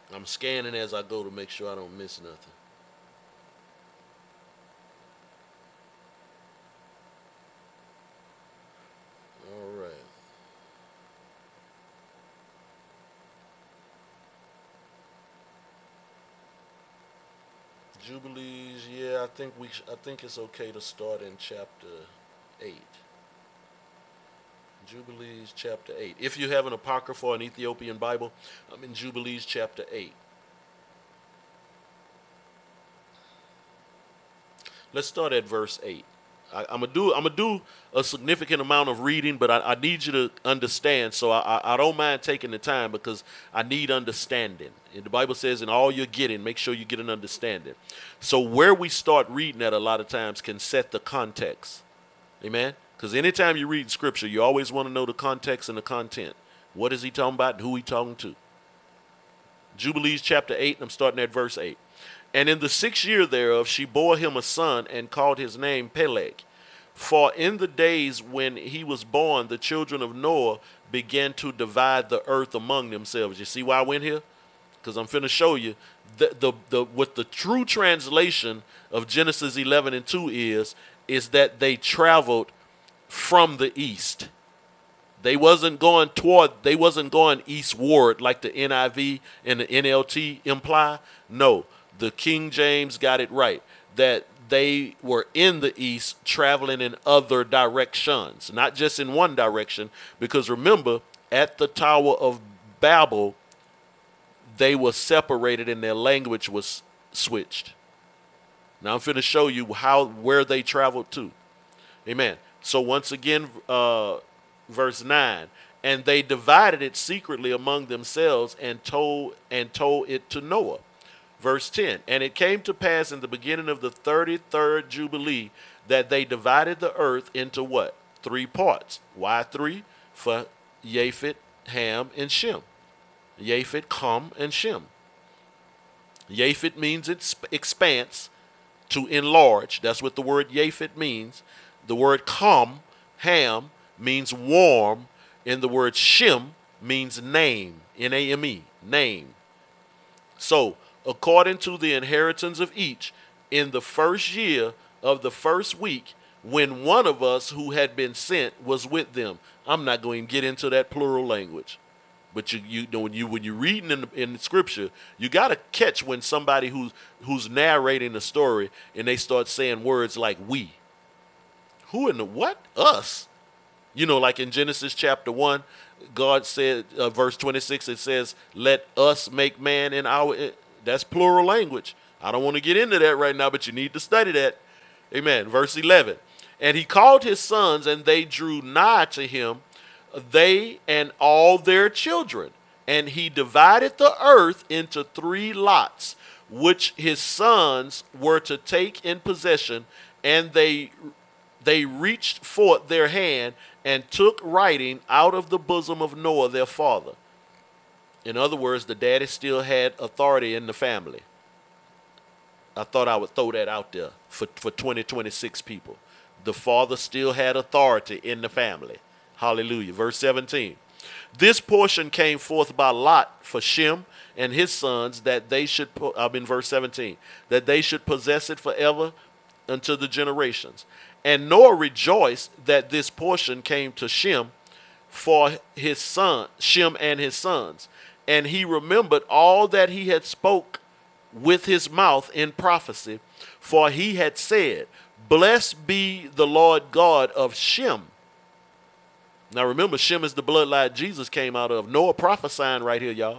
I'm scanning as I go to make sure I don't miss nothing. All right. Jubilees, yeah, I think it's okay to start in chapter 8. Jubilees chapter 8. If you have an Apocrypha or an Ethiopian Bible, I'm in Jubilees chapter 8. Let's start at verse 8. I'm gonna do a significant amount of reading, but I need you to understand. So I don't mind taking the time because I need understanding. And the Bible says, "In all you're getting, make sure you get an understanding." So where we start reading at a lot of times can set the context. Amen. Because anytime you read Scripture, you always want to know the context and the content. What is he talking about? And who he talking to? Jubilees chapter 8, and I'm starting at verse 8. And in the 6th year thereof, she bore him a son and called his name Peleg. For in the days when he was born, the children of Noah began to divide the earth among themselves. You see why I went here? Because I'm finna show you the what the true translation of Genesis 11 and 2 is that they traveled from the east. They wasn't going eastward like the NIV and the NLT imply. No, the King James got it right that they were in the east traveling in other directions, not just in one direction, because remember at the Tower of Babel they were separated and their language was switched. Now I'm going to show you where they traveled to. Amen. So once again, verse 9, and they divided it secretly among themselves and told it to Noah. Verse 10, and it came to pass in the beginning of the 33rd jubilee that they divided the earth into what? 3 parts. Why 3? For Japheth, Ham, and Shem. Japheth, Ham, and Shem. Japheth means it's expanse, to enlarge. That's what the word Japheth means. The word Ham, means warm, and the word Shem means name, Name, name. So, according to the inheritance of each, in the 1st year of the 1st week, when one of us who had been sent was with them. I'm not going to get into that plural language. But you know when you're reading in the scripture, you got to catch when somebody who's narrating the story and they start saying words like we. Who in the what? Us. You know, like in Genesis chapter 1, God said, verse 26, it says, "Let us make man in our." That's plural language. I don't want to get into that right now, but you need to study that. Amen. Verse 11. And he called his sons, and they drew nigh to him, they and all their children. And he divided the earth into 3 lots, which his sons were to take in possession. And they reached forth their hand and took writing out of the bosom of Noah their father. In other words, the daddy still had authority in the family. I thought I would throw that out there for 2026 people. The father still had authority in the family. Hallelujah. Verse 17. This portion came forth by lot for Shem and his sons, that they should, I'm in verse 17, that they should possess it forever unto the generations. And Noah rejoiced that this portion came to Shem for his son, Shem and his sons. And he remembered all that he had spoke with his mouth in prophecy, for he had said, "Blessed be the Lord God of Shem." Now remember, Shem is the bloodline Jesus came out of. Noah prophesying right here, y'all.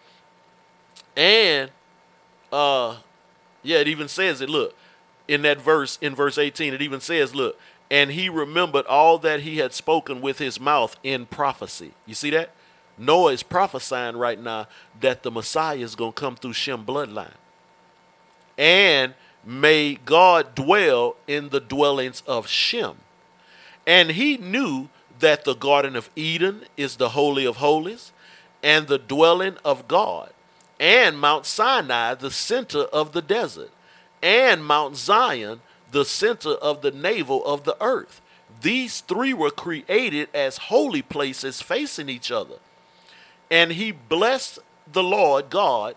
And yeah, it even says it. Look, in that verse, in verse 18, it even says, look, and he remembered all that he had spoken with his mouth in prophecy. You see that? Noah is prophesying right now that the Messiah is going to come through Shem bloodline. And may God dwell in the dwellings of Shem. And he knew that the Garden of Eden is the Holy of Holies and the dwelling of God, and Mount Sinai, the center of the desert, and Mount Zion, the center of the navel of the earth. These 3 were created as holy places facing each other. And he blessed the Lord God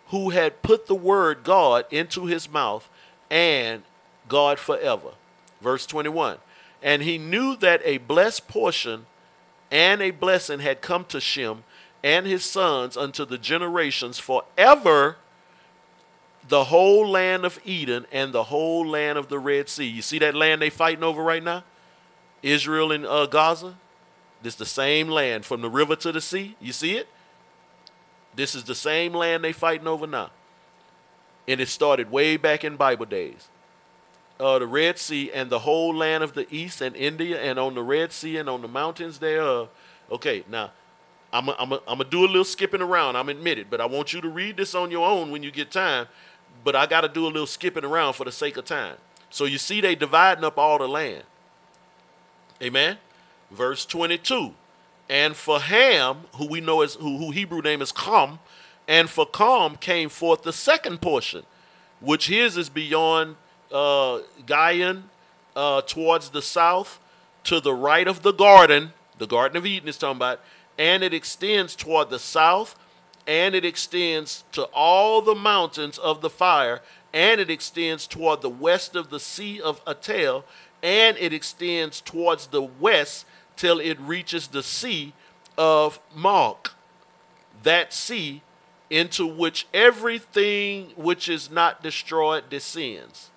who had put the word God into his mouth, and God forever. Verse 21. And he knew that a blessed portion and a blessing had come to Shem and his sons unto the generations forever, the whole land of Eden and the whole land of the Red Sea. You see that land they fighting over right now? Israel and Gaza? This is the same land from the river to the sea. You see it? This is the same land they fighting over now. And it started way back in Bible days. The Red Sea and the whole land of the east and India, and on the Red Sea and on the mountains there. Okay, now I'm gonna do a little skipping around. I'm admitted, but I want you to read this on your own when you get time. But I got to do a little skipping around for the sake of time. So you see, they dividing up all the land. Amen. Verse 22. And for Ham, who we know as who Hebrew name is Ham, and for Ham came forth the second portion, which his is beyond Guyon, towards the south, to the right of the Garden of Eden is talking about, and it extends toward the south, and it extends to all the mountains of the fire, and it extends toward the west of the sea of Atel, and it extends towards the west till it reaches the sea of Malk, that sea into which everything which is not destroyed descends.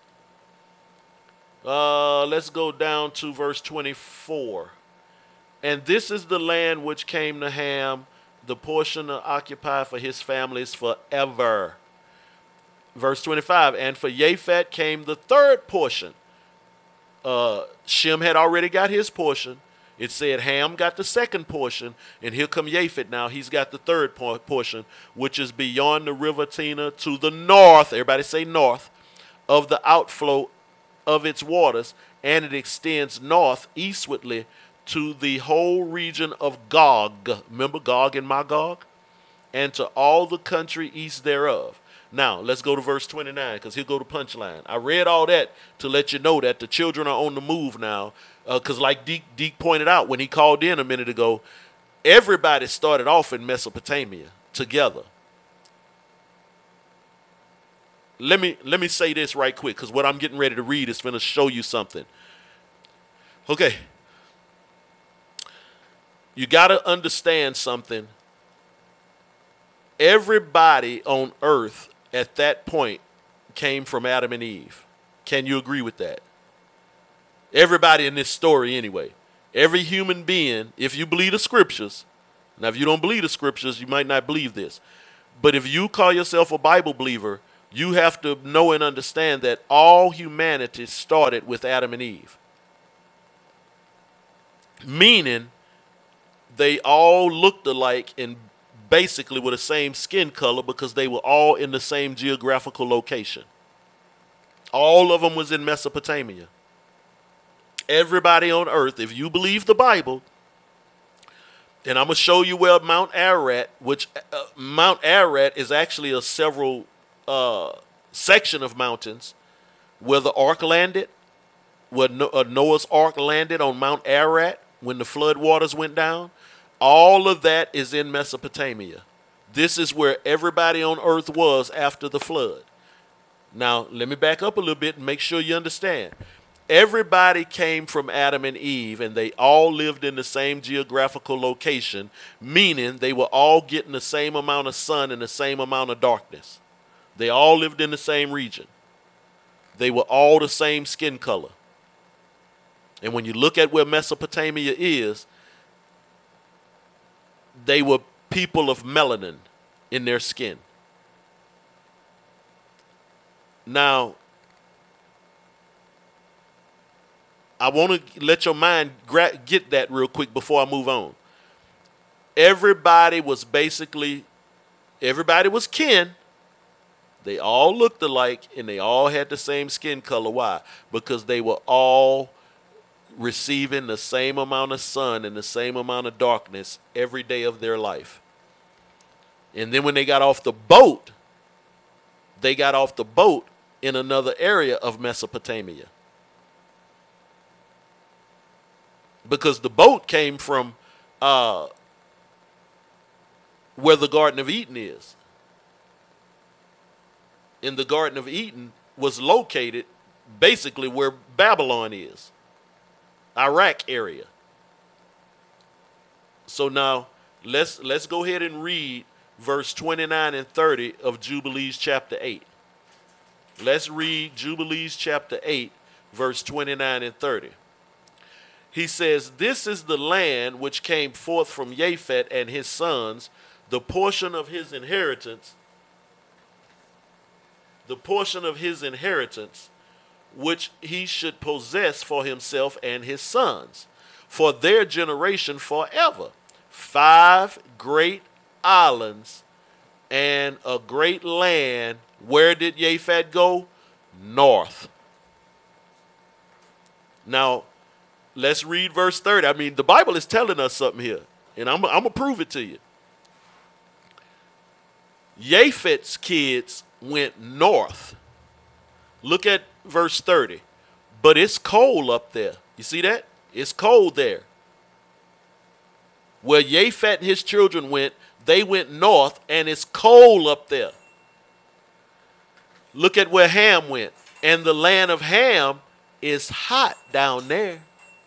Let's go down to verse 24. And this is the land which came to Ham, the portion to occupy for his families forever. Verse 25. And for Japhet came the third portion. Shem had already got his portion. It said Ham got the second portion, and here come Japhet now. He's got the third portion, which is beyond the river Tina to the north. Everybody say north of the outflow of its waters, and it extends north eastwardly to the whole region of Gog. Remember Gog and Magog? And to all the country east thereof. Now, let's go to verse 29, because he'll go to punchline. I read all that to let you know that the children are on the move now, because like Deke pointed out when he called in a minute ago, everybody started off in Mesopotamia together. Let me say this right quick, because what I'm getting ready to read is going to show you something. Okay. You got to understand something. Everybody on earth at that point came from Adam and Eve. Can you agree with that? Everybody in this story anyway. Every human being, if you believe the scriptures, now if you don't believe the scriptures, you might not believe this. But if you call yourself a Bible believer, you have to know and understand that all humanity started with Adam and Eve. Meaning they all looked alike and basically were the same skin color because they were all in the same geographical location. All of them was in Mesopotamia. Everybody on earth, if you believe the Bible, and I'm going to show you where Mount Ararat, which Mount Ararat is actually a several section of mountains where the ark landed, where Noah's ark landed on Mount Ararat when the flood waters went down. All of that is in Mesopotamia. This is where everybody on earth was after the flood. Now, let me back up a little bit and make sure you understand. Everybody came from Adam and Eve, and they all lived in the same geographical location, meaning they were all getting the same amount of sun and the same amount of darkness. They all lived in the same region. They were all the same skin color. And when you look at where Mesopotamia is, they were people of melanin in their skin. Now, I want to let your mind get that real quick before I move on. Everybody was kin. They all looked alike, and they all had the same skin color. Why? Because they were all receiving the same amount of sun and the same amount of darkness every day of their life. And then when they got off the boat in another area of Mesopotamia. Because the boat came from where the Garden of Eden is. in the Garden of Eden was located basically where Babylon is, Iraq area. So now let's go ahead and read verse 29 and 30 of Jubilees chapter 8. Let's read Jubilees chapter 8, verse 29 and 30. He says, "This is the land which came forth from Japhet and his sons, the portion of his inheritance, which he should possess for himself and his sons, for their generation forever. 5 great islands and a great land." Where did Japhet go? North. Now, let's read verse 30. I mean, the Bible is telling us something here, and I'm going to prove it to you. Japhet's kids went north. Look at verse 30. But it's cold up there. You see that? It's cold there. Where Japhet and his children went, they went north, and it's cold up there. Look at where Ham went. And the land of Ham is hot down there.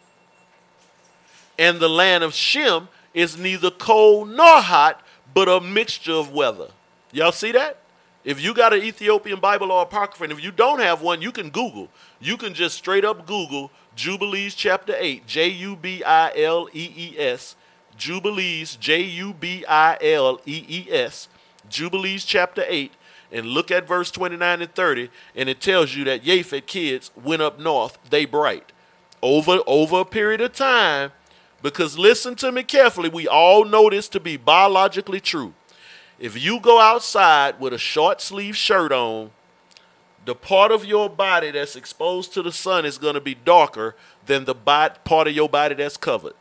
And the land of Shem is neither cold nor hot, but a mixture of weather. Y'all see that? If you got an Ethiopian Bible or Apocrypha, and if you don't have one, you can Google. You can just straight up Google Jubilees chapter 8, Jubilees, Jubilees, Jubilees, Jubilees chapter 8, and look at verse 29 and 30, and it tells you that Japhet kids went up north, they bright, over a period of time, because listen to me carefully, we all know this to be biologically true. If you go outside with a short sleeve shirt on, the part of your body that's exposed to the sun is going to be darker than the part of your body that's covered.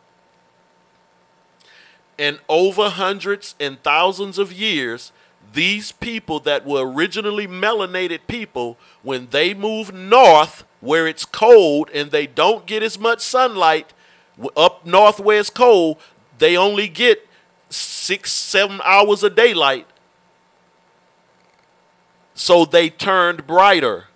And over hundreds and thousands of years, these people that were originally melanated people, when they move north where it's cold and they don't get as much sunlight, up north where it's cold, they only get 6-7 hours of daylight. So they turned brighter.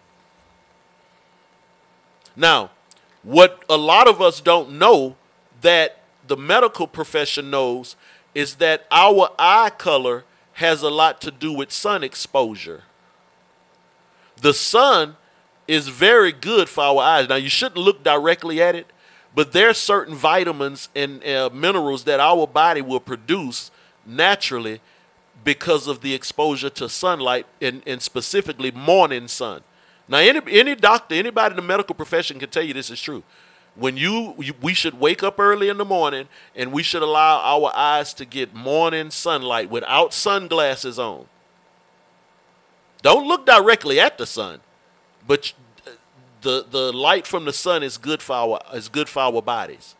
Now, what a lot of us don't know that the medical profession knows is that our eye color has a lot to do with sun exposure. The sun is very good for our eyes. Now, you shouldn't look directly at it, but there are certain vitamins and minerals that our body will produce naturally because of the exposure to sunlight, and specifically morning sun. Now, any doctor, anybody in the medical profession can tell you this is true. When we should wake up early in the morning, and we should allow our eyes to get morning sunlight without sunglasses on. Don't look directly at the sun, but the light from the sun is good for our bodies.